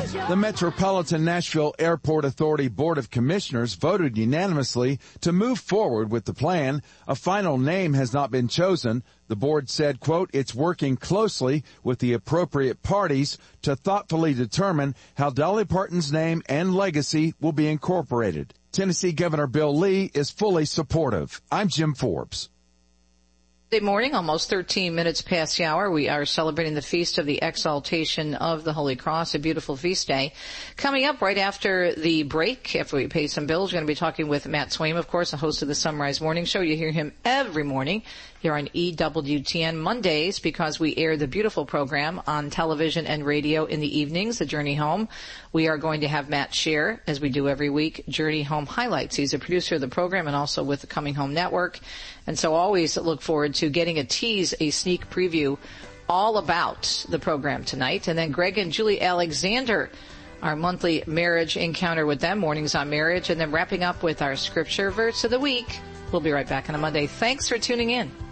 The Metropolitan Nashville Airport Authority Board of Commissioners voted unanimously to move forward with the plan. A final name has not been chosen. The board said, quote, it's working closely with the appropriate parties to thoughtfully determine how Dolly Parton's name and legacy will be incorporated. Tennessee Governor Bill Lee is fully supportive. I'm Jim Forbes. Good morning, almost 13 minutes past the hour. We are celebrating the Feast of the Exaltation of the Holy Cross, a beautiful feast day. Coming up right after the break, after we pay some bills, we're going to be talking with Matt Swaim, of course, the host of the Sunrise Morning Show. You hear him every morning here on EWTN Mondays because we air the beautiful program on television and radio in the evenings, The Journey Home. We are going to have Matt share, as we do every week, Journey Home highlights. He's a producer of the program and also with the Coming Home Network. And so always look forward to getting a sneak preview all about the program tonight. And then Greg and Julie Alexander, our monthly marriage encounter with them, Mornings on Marriage, and then wrapping up with our scripture verse of the week. We'll be right back on a Monday. Thanks for tuning in.